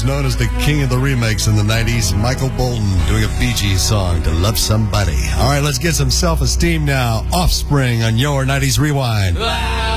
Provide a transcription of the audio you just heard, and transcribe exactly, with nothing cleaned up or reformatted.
was known as the king of the remakes in the nineties. Michael Bolton doing a Bee Gees song, To Love Somebody. All right, let's get some self-esteem now. Offspring on your nineties Rewind.